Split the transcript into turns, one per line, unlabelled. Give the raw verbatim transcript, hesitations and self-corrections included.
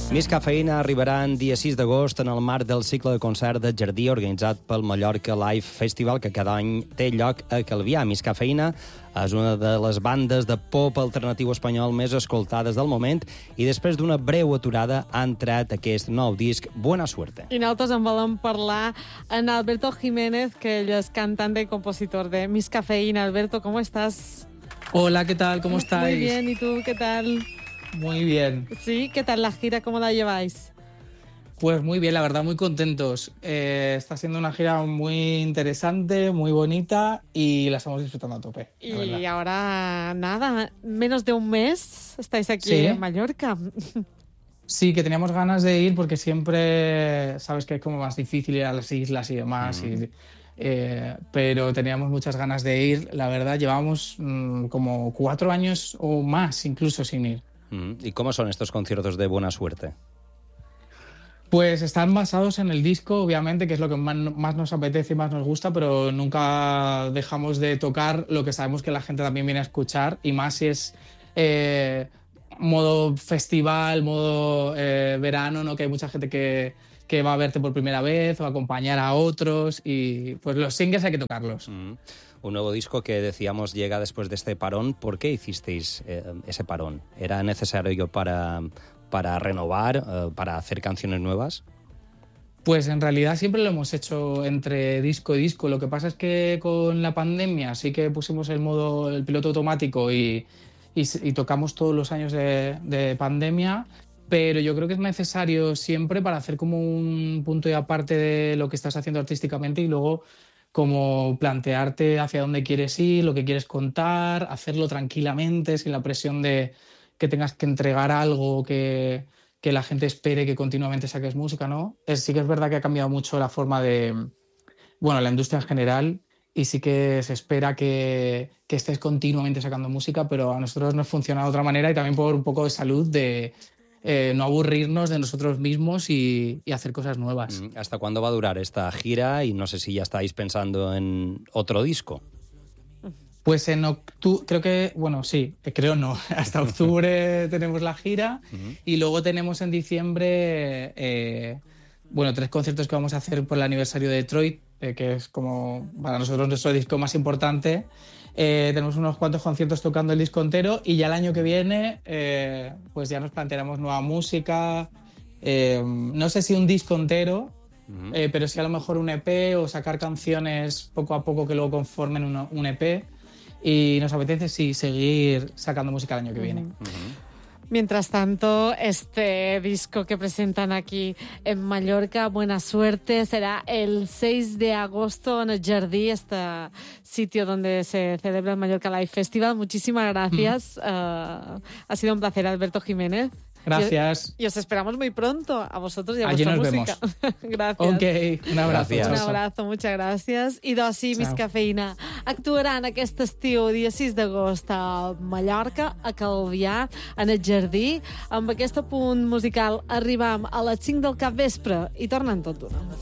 Miss Cafeïna arribaran dia sis d'agost en el marc del cicle de concert de Jardí organitzat pel Mallorca Live Festival, que cada any té lloc a Calvià. Miss Cafeïna és una de les bandes de pop alternatiu espanyol més escoltades del moment i després d'una breu aturada han tret aquest nou disc, Buena Suerte.
I nosaltres en volem parlar en Alberto Jiménez, que ell és cantante y compositor de Miss Cafeïna. Alberto, ¿cómo estás?
Hola, ¿qué tal? ¿Cómo estáis?
Muy bien, ¿y tú qué tal?
Muy bien.
Sí, ¿qué tal la gira? ¿Cómo la lleváis?
Pues muy bien, la verdad, muy contentos. Eh, está siendo una gira muy interesante, muy bonita y la estamos disfrutando a tope.
Y ahora, nada, menos de un mes estáis aquí
¿Sí?
en Mallorca.
Sí, que teníamos ganas de ir porque siempre, sabes que es como más difícil ir a las islas y demás, mm. y, eh, pero teníamos muchas ganas de ir. La verdad, llevamos mmm, como cuatro años o más incluso sin ir.
¿Y cómo son estos conciertos de Buena Suerte?
Pues están basados en el disco, obviamente, que es lo que más, más nos apetece y más nos gusta, pero nunca dejamos de tocar lo que sabemos que la gente también viene a escuchar, y más si es eh, modo festival, modo eh, verano, ¿no? Que hay mucha gente que, que va a verte por primera vez o a acompañar a otros, y pues los singles hay que tocarlos.
Mm. Un nuevo disco que decíamos llega después de este parón. ¿Por qué hicisteis eh, ese parón? ¿Era necesario para, para renovar, eh, para hacer canciones nuevas?
Pues en realidad siempre lo hemos hecho entre disco y disco. Lo que pasa es que con la pandemia sí que pusimos el modo, el piloto automático y, y, y tocamos todos los años de, de pandemia, pero yo creo que es necesario siempre para hacer como un punto y aparte de lo que estás haciendo artísticamente y luego como plantearte hacia dónde quieres ir, lo que quieres contar, hacerlo tranquilamente, sin la presión de que tengas que entregar algo, que, que la gente espere que continuamente saques música, ¿no? Es, sí que es verdad que ha cambiado mucho la forma de, bueno, la industria en general, y sí que se espera que, que estés continuamente sacando música, pero a nosotros nos funciona de otra manera y también por un poco de salud, de Eh, no aburrirnos de nosotros mismos y, y hacer cosas nuevas.
¿Hasta cuándo va a durar esta gira? Y no sé si ya estáis pensando en otro disco.
Pues en octubre, creo que, bueno, sí, creo no. Hasta octubre tenemos la gira uh-huh. y luego tenemos en diciembre, eh, bueno, tres conciertos que vamos a hacer por el aniversario de Detroit, eh, que es como para nosotros nuestro disco más importante. Eh, tenemos unos cuantos conciertos tocando el disco entero y ya el año que viene eh, pues ya nos plantearemos nueva música, eh, no sé si un disco entero, uh-huh. eh, pero sí a lo mejor un E P o sacar canciones poco a poco que luego conformen una, un E P, y nos apetece sí seguir sacando música el año que viene.
Uh-huh.
Mientras tanto, este disco que presentan aquí en Mallorca, Buena Suerte, será el seis de agosto en el Jardí, este sitio donde se celebra el Mallorca Live Festival. Muchísimas gracias. Mm. Uh, ha sido un placer, Alberto Jiménez.
Gracias.
Y, y os esperamos muy pronto, a vosotros y a
Allí
vuestra
nos
música. Gracias.
Ok, un abrazo.
Un abrazo, muchas gràcies. I doncs sí, Miss Cafeïna actuaran aquest estiu, dia sis d'agost, a Mallorca, a Calvià, en el Jardí. Amb aquest punt musical arribam a les cinc del capvespre i tornen tot d'una.